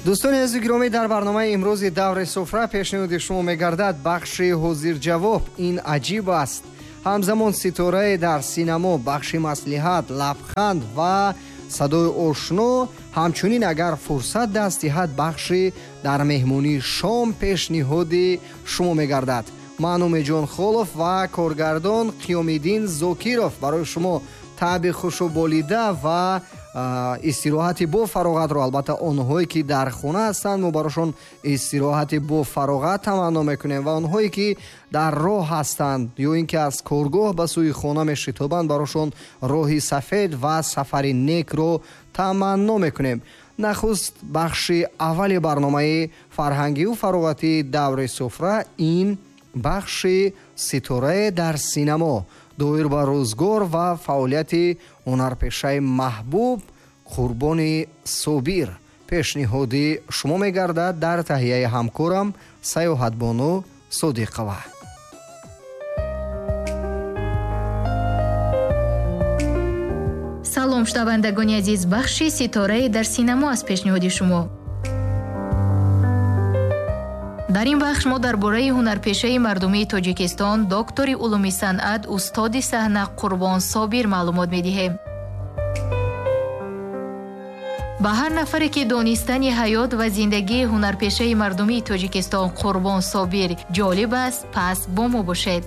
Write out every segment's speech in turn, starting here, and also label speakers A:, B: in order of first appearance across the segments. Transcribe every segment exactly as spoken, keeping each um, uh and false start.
A: дӯстони азизи гиромӣ, дар барномаи имрӯзи даври суфра пешниҳоди шумо мегардад бахши ҳозирҷавоб. Ин аҷиб аст. ҳамзамон ситорае дар синамо, бахши маслиҳат, лабханд ва садои ошно. ҳамчунин агар фурсат даст диҳад бахши дар меҳмонии шом пешниҳоди шумо мегардад. ман умеҷон холов ва коргардон қиёмиддин зокиров барои шумо таъби хушоболида ва истироҳати бо фароғатро, албатта онҳое ки дар хона ҳастанд мо барошон истироҳати бо фароғат таманно мекунем ва онҳое ки дар роҳ ҳастанд ё ин ки аз коргоҳ ба сӯи хона мешитобанд барошон роҳи сафед ва сафари некро таманно мекунем. нахуст бахши аввали барномаи фарҳангиву фароғатии даври суфра ин бахши ситорае дар синамо, доир ба рӯзгор ва фаъолияти ҳунарпешаи маҳбуб Қурбони Собир пешниҳоди шумо мегардад дар таҳияи ҳамкорам Саёҳатбону Содиқова.
B: салом шунавандагони азиз, бахши ситорае дар синамо аз пешниҳоди шумо. дар ин бахш мо дар бораи ҳунарпешаи мардумии Тоҷикистон, доктори улуми санъат, устоди саҳна Қурбон Собир маълумот медиҳем. ба ҳар нафаре ки донистани ҳаёт ва зиндагии ҳунарпешаи мардумии Тоҷикистон Қурбон Собир ҷолиб аст, пас бо мо бошед.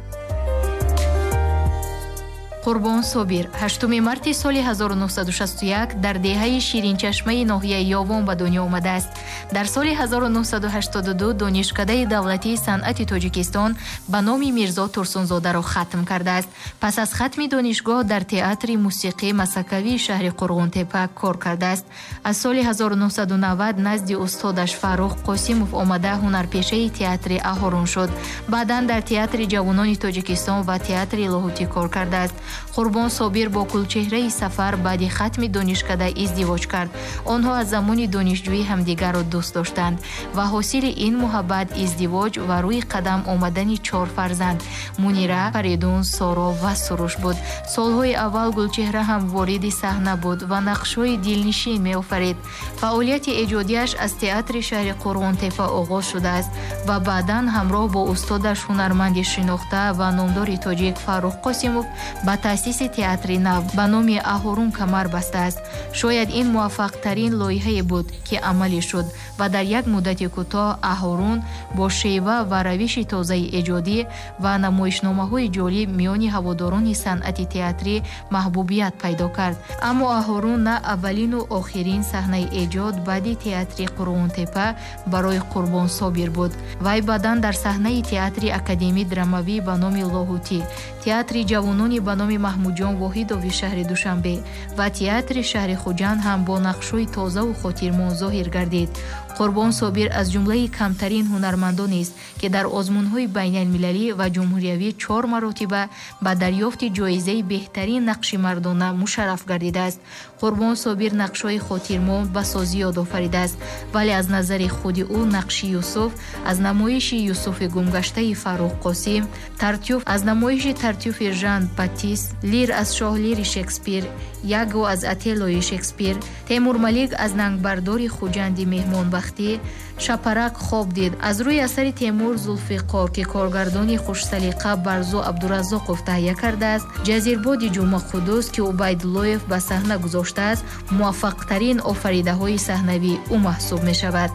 B: Қурбон Собир ҳаштуми марти соли ҳазору нуҳсаду шасту як дар деҳаи Ширинчашмаи ноҳияи Ёвон ба дунё омадааст. Дар соли ҳазору нуҳсаду ҳаштоду ду донишкадаи давлатии санъати Тоҷикистон ба номи Мирзо Турсунзодаро хатм кардааст. Пас аз хатми донишгоҳ дар театри мусиқии Масакавии шаҳри Қурғунтепа кор кардааст. Аз соли ҳазору нуҳсаду навад назди устодаш Фаррух Қосимов омада ҳунарпешаи театри Аҳорун шуд. баъдан дар театри ҷавонони Тоҷикистон ва театри Лоҳутӣ кор кардааст. Қурбон Собир бо Кулчеҳраи Сафар баъди хатми донишкада издивоҷ кард. онҳо аз замони донишҷӯӣ ҳамдигарро дӯст доштанд ва ҳосили ин муҳаббат издивоҷ ва рӯи қадам омадани чор фарзанд Мунира, Фаридун, Соро ва Суруш буд. солҳои аввал Гулчеҳра ҳам вориди саҳна буд ва нақшҳои дилнишин меофарид. фаъолияти эҷодиаш аз театри шаҳри Қурғунтепа оғоз шудааст ва баъдан ҳамроҳ бо устодаш ҳунарманди шинохта ва номдори тоҷик Фаррух Қосимов ба таъсиси театри нав ба номи Аҳорун камар бастааст. шояд ин муваффақтарин лоиҳае буд ки амалӣ шуд ва дар як муддати кӯтоҳ Аҳорун бо шева ва равиши тозаи эҷодӣ ва намоишномаҳои ҷолиб миёни ҳаводорони санъати театрӣ маҳбубият пайдо кард. аммо Аҳорун на аввалину охирин саҳнаи эҷод баъди театри Қурғунтепа барои Қурбон Собир буд. вай баъдан дар саҳнаи театри Академӣ драмавӣ ба номи Лоҳутӣ, театри ҷавонони ба номи Маҳмудҷон Воҳидови шаҳри Душанбе ва театри шаҳри Хуҷанд ҳам бо нақшҳои тозаву хотирмон зоҳир гардид. Қурбон Собир аз ҷумлаи камтарин ҳунармандонест ки дар озмунҳои байналмилалӣ ва ҷумҳуриявӣ чор маротиба ба дарёфти ҷоизаи беҳтарин нақши мардона мушарраф гардидааст. Қурбон Собир нақшҳои хотирмон ба созӣ ёд офаридааст, вале аз назари худи ӯ нақши Юсуф, аз намоиши Юсуфи гумгаштаи Фаррух Қосим, Тартюф аз намоиши Тартюфи Жан Батист, Лир аз Шоҳлири Шекспир, Яго аз Отеллои Шекспир, Темурмалик аз нангбардори Хуҷанди Меҳмонбахтӣ, Шапарак хоб дид аз рӯи асари Темур Зулфиқор ки коргардони хушсалиқа Барзу Абдураззоқов таҳия кардааст, Ҷазирбоди Ҷумъақудус ки Убайдуллоев ба саҳна гузоштааст, муваффақтарин офаридаҳои саҳнавӣ ӯ маҳсуб мешавад.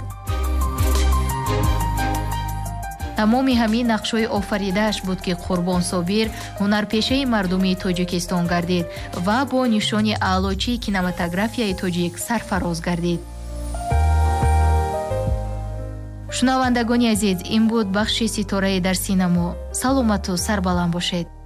B: тамоми ҳамин нақшҳои офаридааш буд ки Қурбон Собир ҳунарпешаи мардумии Тоҷикистон гардид ва бо нишони аълочии кинематографияи тоҷик сарфароз гардид. шунавандагони азиз, ин буд бахши ситорае дар синамо. саломату сарбаланд бошед.